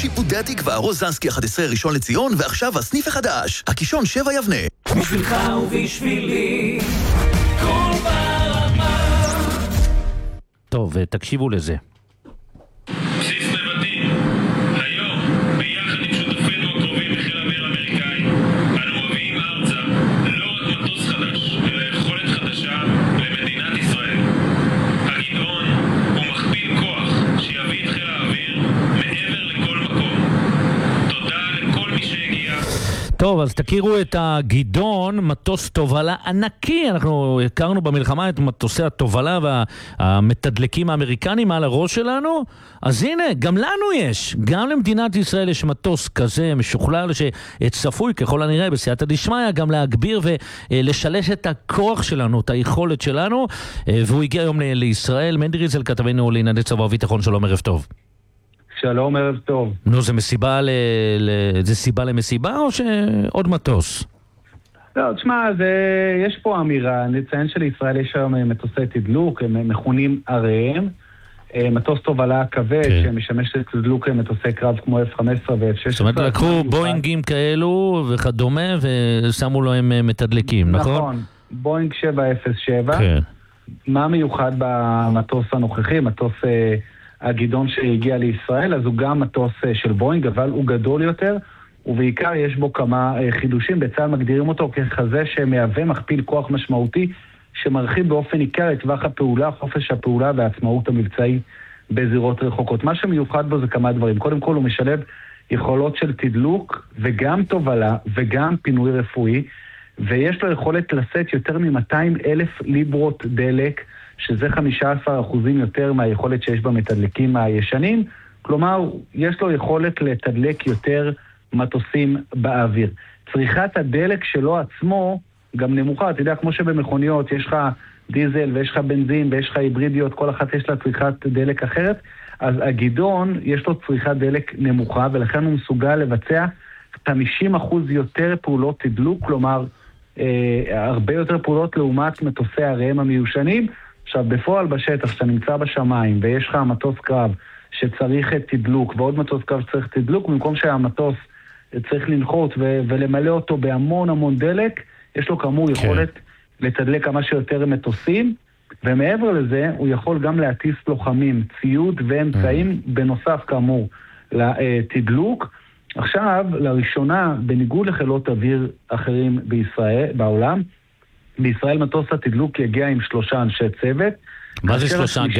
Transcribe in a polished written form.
שיפודי התקווה, רוזנסקי 11 ראשון לציון, ועכשיו הסניף החדש, הקישון 7 יבנה. בשבילך ובשבילי, כל ברמה. טוב, תקשיבו לזה. בסיס נבטים. היום, ביחד עם שותפינו הקרובים בחיל האוויר האמריקאי, אנו מביאים ארצה לא רק מטוס חדש, אלא יכולת חדשה למדינת ישראל. הגדעון הוא מכפיל כוח שיביא את חיל האוויר מעבר לכל מקום. תודה לכל מי שהגיע. טוב, אז תכירו את הגדעון, מטוס תובלה ענקי. אנחנו הכרנו במלחמה את מטוסי התובלה והמתדלקים האמריקנים על הראש שלנו. אז הנה, גם לנו יש. גם למדינת ישראל יש מטוס כזה משוכלל שצפוי ככל הנראה בסייעתא דשמיא גם להגביר ולשלש את הכוח שלנו, את היכולת שלנו. והוא הגיע היום לישראל. מנדי ריזל, כתבנו לענייני צבא וביטחון, שלום, ערב טוב. שלום, ערב טוב. נו, זה זה סיבה למסיבה או שעוד מטוס? לא, תשמע, יש פה אמירה. נציין שלישראל יש היום מטוסי תדלוק, הם מכונים עריהם. מטוס תובלה כבד, שמשמש לתדלוק מטוסי קרב כמו F-15 ו-F-16. זאת אומרת, לקחו בוינגים כאלו וכדומה ושמו להם מתדלקים, נכון? נכון, בוינג 707. כן. מה מיוחד במטוס הנוכחי? מטוס הגדעון שהגיע לישראל, אז הוא גם מטוס של בוינג, אבל הוא גדול יותר, ובעיקר יש בו כמה חידושים. בצה"ל מגדירים אותו ככזה שמהווה מכפיל כוח משמעותי, שמרחיב באופן עיקר את טווח הפעולה, חופש הפעולה והעצמאות המבצעי בזירות רחוקות. מה שמיוחד בו זה כמה דברים. קודם כל הוא משלב יכולות של תדלוק וגם תובלה וגם פינוי רפואי, ויש לו יכולת לשאת יותר מ-200,000 ליברות דלק, שזה 15% יותר מהיכולת שיש במתדלקים הישנים. כלומר, יש לו יכולת לתדלק יותר מטוסים באוויר. צריכת הדלק שלו עצמו גם נמוכה. אתה יודע, כמו שבמכוניות יש לך דיזל ויש לך בנזין ויש לך היברידיות, כל אחת יש לה צריכת דלק אחרת. אז הגדעון יש לו צריכת דלק נמוכה, ולכן הוא מסוגל לבצע 50% יותר פעולות תדלוק, כלומר, הרבה יותר פעולות לעומת מטוסי הראם המיושנים. עכשיו, בפועל בשטח, שאתה נמצא בשמיים, ויש לך מטוס קרב שצריך תדלוק, ועוד מטוס קרב שצריך תדלוק, במקום שהמטוס צריך לנחות ולמלא אותו בהמון המון דלק, יש לו כאמור יכולת לתדלק כמה שיותר מטוסים, ומעבר לזה, הוא יכול גם להטיס לוחמים, ציוד ואמצעים, בנוסף כאמור לתדלוק. עכשיו, לראשונה, בניגוד לחילות אוויר אחרים בעולם, בישראל מטוס התדלוק יגיע עם 3 אנשי צוות. מה זה 3?